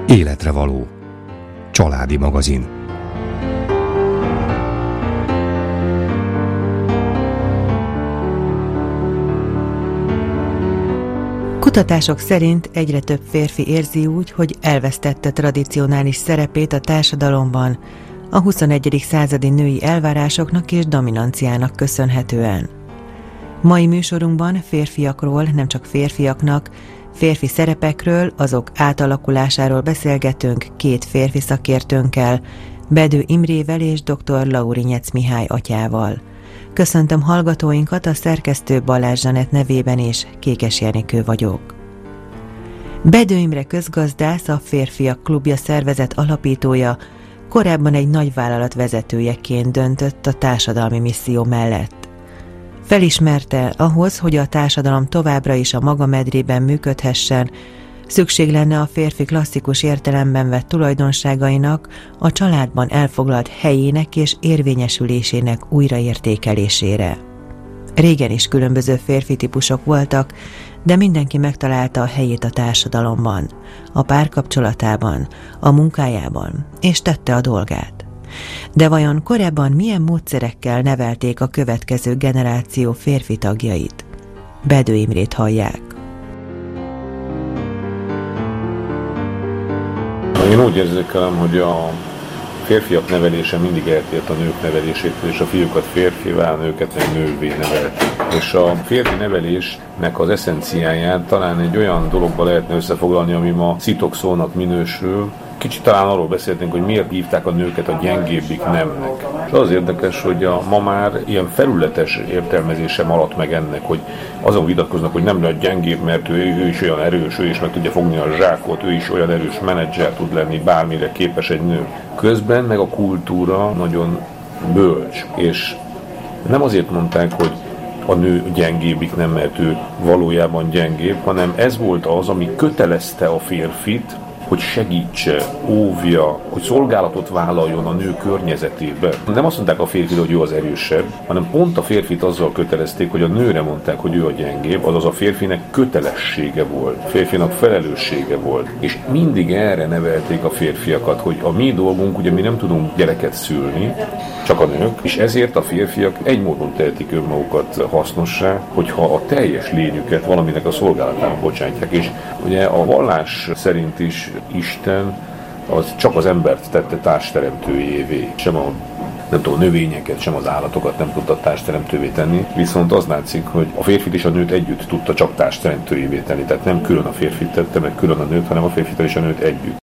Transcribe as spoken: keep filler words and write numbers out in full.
Életre való. Családi magazin. Kutatások szerint egyre több férfi érzi úgy, hogy elvesztette tradicionális szerepét a társadalomban, a huszonegyedik századi női elvárásoknak és dominanciának köszönhetően. Mai műsorunkban férfiakról, nem csak férfiaknak, férfi szerepekről, azok átalakulásáról beszélgetünk két férfi szakértőnkkel, Bedő Imrével és dr. Laurinyec Mihály atyával. Köszöntöm hallgatóinkat, a szerkesztő Balázs Zsanett nevében is, Kékes Jenikő vagyok. Bedő Imre közgazdász, a Férfiak Klubja szervezet alapítója, korábban egy nagyvállalat vezetőjeként döntött a társadalmi misszió mellett. Felismerte, ahhoz, hogy a társadalom továbbra is a maga medrében működhessen, szükség lenne a férfi klasszikus értelemben vett tulajdonságainak, a családban elfoglalt helyének és érvényesülésének újraértékelésére. Régen is különböző férfi típusok voltak, de mindenki megtalálta a helyét a társadalomban, a párkapcsolatában, a munkájában, és tette a dolgát. De vajon korábban milyen módszerekkel nevelték a következő generáció férfi tagjait? Bedő Imrét hallják. Én úgy érzékelem, hogy a férfiak nevelése mindig eltért a nők nevelésétől, és a fiúkat férfivá, a nőket meg nővé nevelték. És a férfi nevelésnek az eszenciáját talán egy olyan dologba lehetne összefoglalni, ami ma szitokszónak minősül. Kicsit talán arról beszéltünk, hogy miért hívták a nőket a gyengébbik nemnek. És az érdekes, hogy a, ma már ilyen felületes értelmezése maradt meg ennek, hogy azon vitatkoznak, hogy nem lehet gyengébb, mert ő, ő is olyan erős, ő is meg tudja fogni a zsákot, ő is olyan erős menedzser tud lenni, bármire képes egy nő. Közben meg a kultúra nagyon bölcs, és nem azért mondták, hogy a nő gyengébbik nem, mert ő valójában gyengébb, hanem ez volt az, ami kötelezte a férfit, hogy segítse, óvja, hogy szolgálatot vállaljon a nő környezetében. Nem azt mondták a férfit, hogy ő az erősebb, hanem pont a férfit azzal kötelezték, hogy a nőre mondták, hogy ő a gyengébb, azaz a férfinek kötelessége volt, a férfinak felelőssége volt. És mindig erre nevelték a férfiakat, hogy a mi dolgunk, ugye mi nem tudunk gyereket szülni, csak a nők, és ezért a férfiak egy módon tehetik önmagukat hasznossá, hogyha a teljes lényüket valaminek a szolgálatára bocsátják. És ugye a vallás szerint is Isten az csak az embert tette társteremtőjévé, sem a nem tudom, növényeket, sem az állatokat nem tudta társteremtővé tenni, viszont az látszik, hogy a férfit és a nőt együtt tudta csak társteremtőjévé tenni, tehát nem külön a férfit tette, meg külön a nőt, hanem a férfit és a nőt együtt.